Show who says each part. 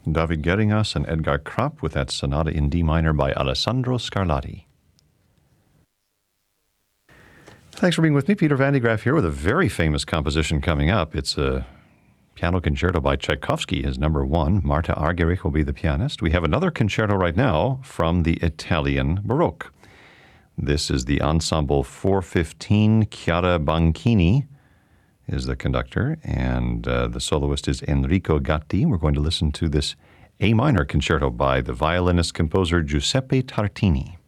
Speaker 1: David Geringas and Edgar Krapp with that sonata in D minor by Alessandro Scarlatti. Thanks for being with me. Peter Van de Graaff here with a very famous composition coming up. It's a piano concerto by Tchaikovsky, his number one. Marta Argerich will be the pianist. We have another concerto right now from the Italian Baroque. This is the Ensemble 415. Chiara Banchini is the conductor, and the soloist is Enrico Gatti. We're going to listen to this A minor concerto by the violinist-composer Giuseppe Tartini.